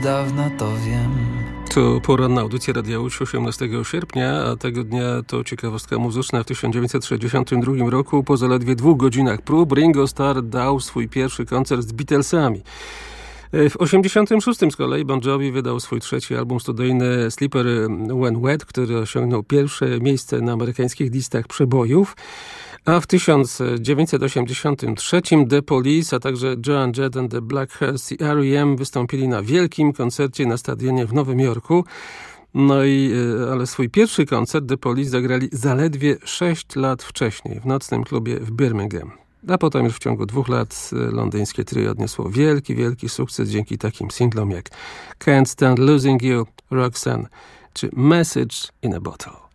Dawno to wiem. To poranna audycja Radia Łódź 18 sierpnia, a tego dnia to ciekawostka muzyczna. W 1962 roku po zaledwie 2 godzinach prób Ringo Starr dał swój pierwszy koncert z Beatlesami. W 1986 z kolei Bon Jovi wydał swój trzeci album studyjny Sleeper When Wet, który osiągnął pierwsze miejsce na amerykańskich listach przebojów. A w 1983 The Police, a także Joan Jett and the Blackhearts i R.E.M. wystąpili na wielkim koncercie na stadionie w Nowym Jorku. Ale swój pierwszy koncert The Police zagrali zaledwie 6 lat wcześniej w nocnym klubie w Birmingham. A potem już w ciągu 2 lat londyńskie trio odniosło wielki sukces dzięki takim singlom jak Can't Stand Losing You, Roxanne czy Message in a Bottle.